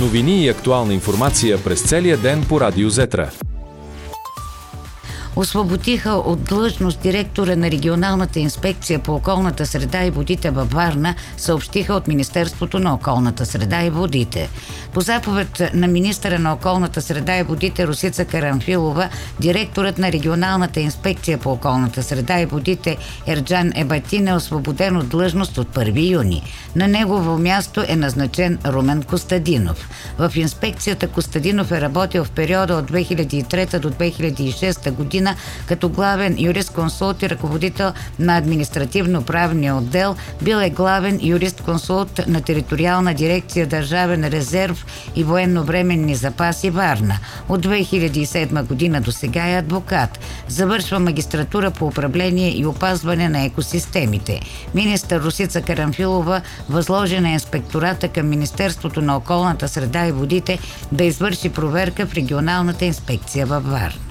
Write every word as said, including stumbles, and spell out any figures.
Новини и актуална информация през целия ден по Радио Зетра. Освободиха от длъжност директора на Регионалната инспекция по околната среда и водите във Варна, съобщиха от Министерството на околната среда и водите. По заповед на министъра на околната среда и водите Росица Карамфилова, директорът на Регионалната инспекция по околната среда и водите Ерджан Ебатин е освободен от длъжност от първи юни. На негово място е назначен Румен Костадинов. В инспекцията Костадинов е работил в периода от две хиляди и трета до две хиляди и шеста година като главен юрист-консулт и ръководител на административно-правния отдел. Бил е главен юрист-консулт на териториална дирекция Държавен резерв и военновременни запаси Варна. От две хиляди и седма година до сега е адвокат. Завършва магистратура по управление и опазване на екосистемите. Министър Росица Карамфилова възложи на инспектората към Министерството на околната среда и водите да извърши проверка в Регионалната инспекция във Варна.